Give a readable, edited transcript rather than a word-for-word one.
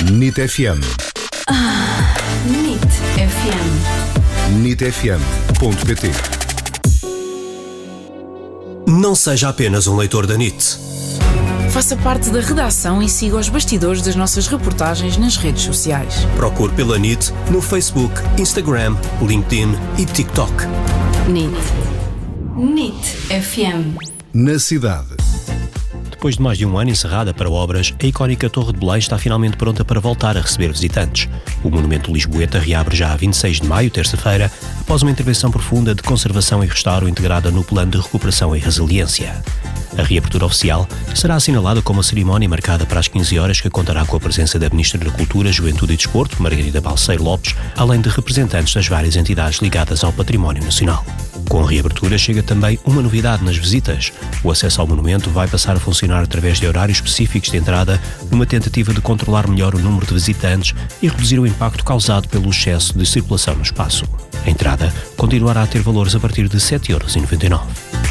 NIT FM. NIT FM. NITfm.pt. Não seja apenas um leitor da NIT. Faça parte da redação e siga os bastidores das nossas reportagens nas redes sociais. Procure pela NIT no Facebook, Instagram, LinkedIn e TikTok. NIT. NIT FM. Na cidade. Depois de mais de um ano encerrada para obras, a icónica Torre de Belém está finalmente pronta para voltar a receber visitantes. O monumento lisboeta reabre já a 26 de maio, terça-feira, após uma intervenção profunda de conservação e restauro integrada no Plano de Recuperação e Resiliência. A reabertura oficial será assinalada com uma cerimónia marcada para as 15 horas que contará com a presença da Ministra da Cultura, Juventude e Desporto, Margarida Balseiro Lopes, além de representantes das várias entidades ligadas ao património nacional. Com a reabertura chega também uma novidade nas visitas. O acesso ao monumento vai passar a funcionar através de horários específicos de entrada, numa tentativa de controlar melhor o número de visitantes e reduzir o impacto causado pelo excesso de circulação no espaço. A entrada continuará a ter valores a partir de 7,99 €.